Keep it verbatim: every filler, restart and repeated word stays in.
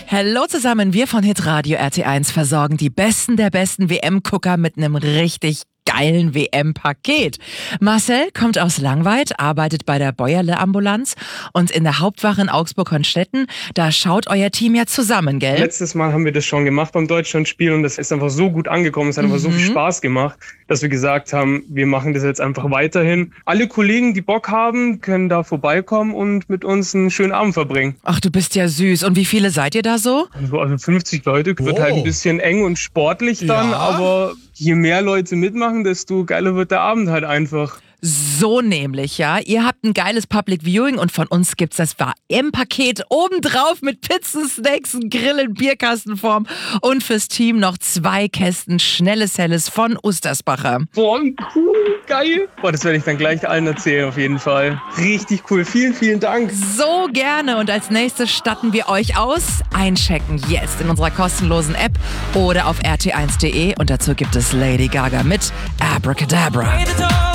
Hallo zusammen, wir von Hitradio R T eins versorgen die Besten der besten W M-Gucker mit einem richtig geilen W M-Paket. Marcel kommt aus Langweid, arbeitet bei der Bäuerle-Ambulanz und in der Hauptwache in Augsburg-Honstetten, da schaut euer Team ja zusammen, gell? Letztes Mal haben wir das schon gemacht beim Deutschlandspiel und das ist einfach so gut angekommen, es hat Mhm. einfach so viel Spaß gemacht, dass wir gesagt haben, wir machen das jetzt einfach weiterhin. Alle Kollegen, die Bock haben, können da vorbeikommen und mit uns einen schönen Abend verbringen. Ach, du bist ja süß. Und wie viele seid ihr da so? Also, also fünfzig Leute, wird Oh. halt ein bisschen eng und sportlich dann, Ja. aber je mehr Leute mitmachen, desto geiler wird der Abend halt einfach. So nämlich, ja. Ihr habt ein geiles Public Viewing und von uns gibt's das W M-Paket obendrauf mit Pizzen, Snacks, einen Grill in Bierkastenform und fürs Team noch zwei Kästen schnelles Helles von Ustersbacher. Boah, cool, geil. Boah, das werde ich dann gleich allen erzählen auf jeden Fall. Richtig cool, vielen, vielen Dank. So gerne und als nächstes statten wir euch aus. Einchecken jetzt in unserer kostenlosen App oder auf r t eins punkt d e und dazu gibt es Lady Gaga mit Abracadabra.